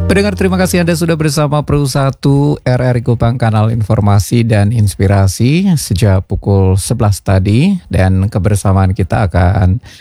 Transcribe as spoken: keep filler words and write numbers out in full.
Pendengar, terima kasih Anda sudah bersama Pro satu R R I Kupang, kanal informasi dan inspirasi sejak pukul sebelas tadi, dan kebersamaan kita akan